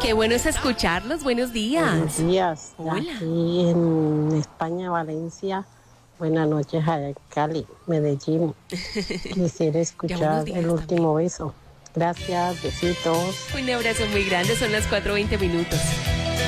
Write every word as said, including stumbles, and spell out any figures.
Qué bueno es escucharlos. Buenos días. Buenos días. Hola. Aquí en España, Valencia. Buenas noches a Cali, Medellín. Quisiera Ya escuchar buenos días el también. último beso. Gracias, besitos. Un abrazo muy grande, son las cuatro veinte minutos.